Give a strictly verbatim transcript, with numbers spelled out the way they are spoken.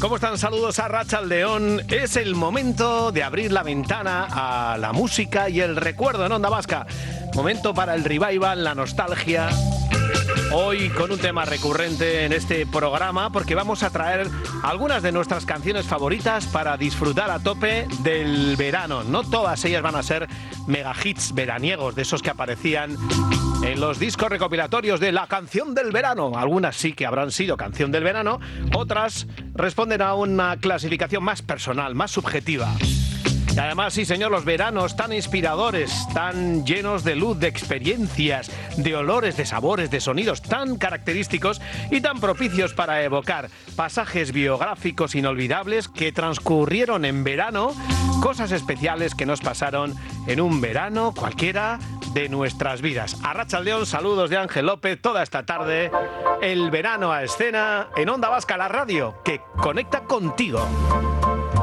¿Cómo están? Saludos a Arratsaldeon. Es el momento de abrir la ventana a la música y el recuerdo en Onda Vasca. Momento para el revival, la nostalgia. Hoy con un tema recurrente en este programa, porque vamos a traer algunas de nuestras canciones favoritas para disfrutar a tope del verano. No todas ellas van a ser mega hits veraniegos, de esos que aparecían en los discos recopilatorios de la canción del verano. Algunas sí que habrán sido canción del verano, otras responden a una clasificación más personal, más subjetiva. Y además, sí señor, los veranos tan inspiradores, tan llenos de luz, de experiencias, de olores, de sabores, de sonidos tan característicos y tan propicios para evocar pasajes biográficos inolvidables que transcurrieron en verano, cosas especiales que nos pasaron en un verano cualquiera de nuestras vidas. Arratsaldeon, saludos de Ángel López, toda esta tarde, el verano a escena en Onda Vasca, la radio que conecta contigo.